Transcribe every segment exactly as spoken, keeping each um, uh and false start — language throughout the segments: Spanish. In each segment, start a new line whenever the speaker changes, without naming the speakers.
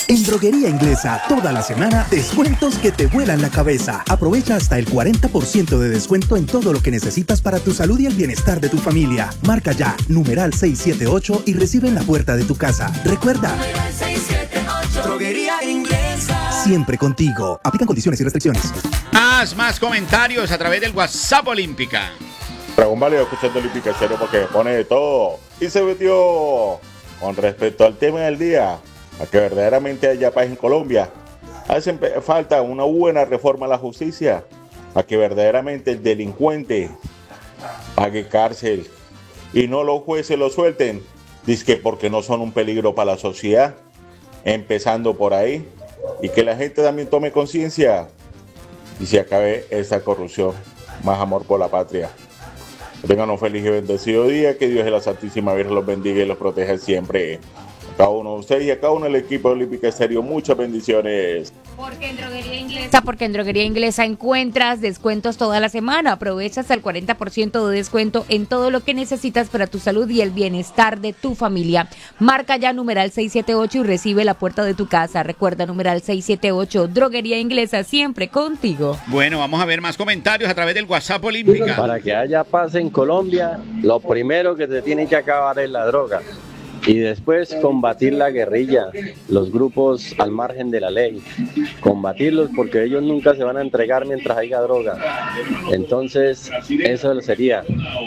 En Droguería Inglesa, toda la semana, descuentos que te vuelan la cabeza. Aprovecha hasta el cuarenta por ciento de descuento en todo lo que necesitas para tu salud y el bienestar de tu familia. Marca ya, numeral seiscientos setenta y ocho y recibe en la puerta de tu casa. Recuerda,
Droguería Inglesa.
Siempre contigo. Aplican condiciones y restricciones.
Más, más comentarios a través del WhatsApp Olímpica.
Dragón Válido escuchando Olímpica Estéreo porque pone de todo. Y se metió con respecto al tema del día, a que verdaderamente haya paz en Colombia. Hace falta una buena reforma a la justicia, a que verdaderamente el delincuente pague cárcel y no los jueces lo suelten, dizque porque no son un peligro para la sociedad, empezando por ahí, y que la gente también tome conciencia y se acabe esta corrupción. Más amor por la patria. Que tengan un feliz y bendecido día, que Dios de la Santísima Virgen los bendiga y los proteja siempre. A cada uno de ustedes y a cada uno del equipo de Olímpica Estéreo, muchas bendiciones.
Porque en Droguería Inglesa, porque en Droguería Inglesa encuentras descuentos toda la semana. Aprovecha hasta el cuarenta por ciento de descuento en todo lo que necesitas para tu salud y el bienestar de tu familia. Marca ya numeral seiscientos setenta y ocho y recibe la puerta de tu casa. Recuerda numeral seiscientos setenta y ocho, Droguería Inglesa, siempre contigo.
Bueno, vamos a ver más comentarios a través del WhatsApp Olímpica.
Para que haya paz en Colombia, lo primero que se tiene que acabar es la droga. Y después combatir la guerrilla, los grupos al margen de la ley, combatirlos porque ellos nunca se van a entregar mientras haya droga. Entonces, eso sería,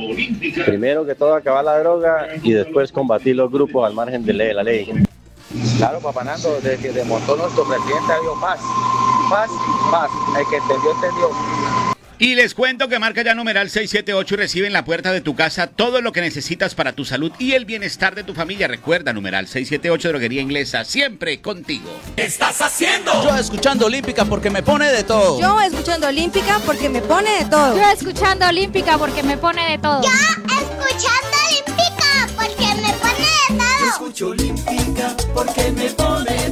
primero que todo acabar la droga y después combatir los grupos al margen de la ley.
Claro, papá Nando, desde que demontó nuestro presidente ha habido paz, paz, paz, el que entendió, entendió.
Y les cuento que marca ya numeral seiscientos setenta y ocho y recibe en la puerta de tu casa todo lo que necesitas para tu salud y el bienestar de tu familia. Recuerda, numeral seiscientos setenta y ocho, Droguería Inglesa, siempre contigo.
¿Qué estás haciendo?
Yo escuchando Olímpica porque me pone de todo.
Yo escuchando Olímpica porque me pone de todo.
Yo escuchando Olímpica porque me pone de todo.
Yo escuchando Olímpica porque me pone de todo.
Yo escucho Olímpica porque me pone